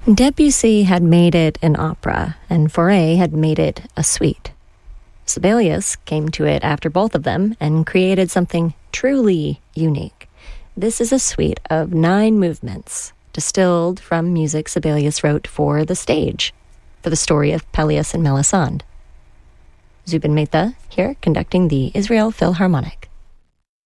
Debussy had made it an opera, and Fauré had made it a suite. Sibelius came to it after both of them and created something truly unique. This is a suite of 9 movements, distilled from music Sibelius wrote for the stage, for the story of Pelleas and Melisande. Zubin Mehta here conducting the Israel Philharmonic.